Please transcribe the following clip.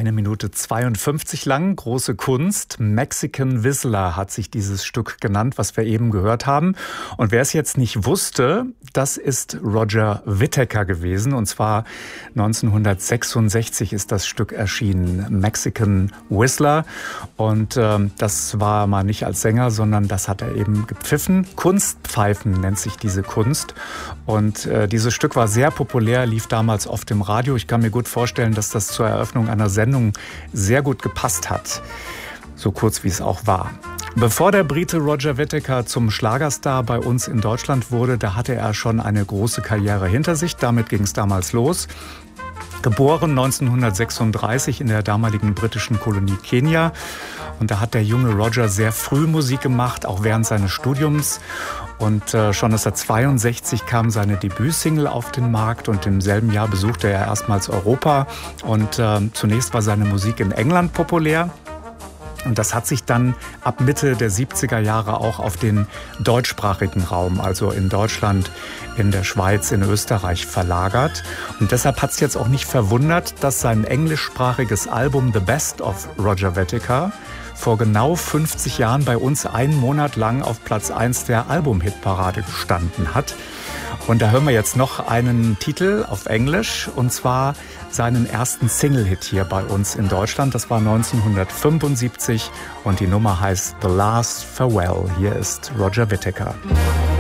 1 Minute 52 lang, große Kunst. Mexican Whistler hat sich dieses Stück genannt, was wir eben gehört haben. Und wer es jetzt nicht wusste, das ist Roger Whittaker gewesen. Und zwar 1966 ist das Stück erschienen, Mexican Whistler. Und das war mal nicht als Sänger, sondern das hat er eben gepfiffen. Kunstpfeifen nennt sich diese Kunst. Und dieses Stück war sehr populär, lief damals oft im Radio. Ich kann mir gut vorstellen, dass das zur Eröffnung einer Sendung sehr gut gepasst hat. So kurz wie es auch war. Bevor der Brite Roger Whittaker zum Schlagerstar bei uns in Deutschland wurde, da hatte er schon eine große Karriere hinter sich. Damit ging es damals los. Geboren 1936 in der damaligen britischen Kolonie Kenia. Und da hat der junge Roger sehr früh Musik gemacht, auch während seines Studiums. Und schon 1962 kam seine Debütsingle auf den Markt und im selben Jahr besuchte er erstmals Europa. Und zunächst war seine Musik in England populär. Und das hat sich dann ab Mitte der 70er Jahre auch auf den deutschsprachigen Raum, also in Deutschland, in der Schweiz, in Österreich verlagert. Und deshalb hat es jetzt auch nicht verwundert, dass sein englischsprachiges Album The Best of Roger Whittaker vor genau 50 Jahren bei uns 1 Monat lang auf Platz 1 der Album-Hitparade gestanden hat. Und da hören wir jetzt noch einen Titel auf Englisch, und zwar seinen ersten Single-Hit hier bei uns in Deutschland. Das war 1975 und die Nummer heißt The Last Farewell. Hier ist Roger Whittaker.